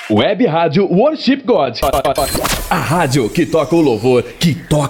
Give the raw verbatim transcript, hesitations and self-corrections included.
Web Rádio Worship God. A rádio que toca o louvor, que toca